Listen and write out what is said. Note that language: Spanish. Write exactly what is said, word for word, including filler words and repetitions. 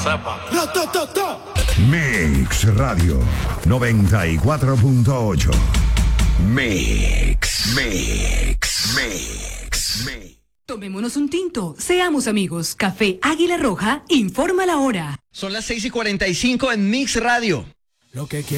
sepa. Mix Radio noventa y cuatro punto ocho. Mix, Mix, Mix, Mix. Tomémonos un tinto, seamos amigos. Café Águila Roja informa la hora. Son las seis y cuarenta y cinco en Mix Radio. Lo que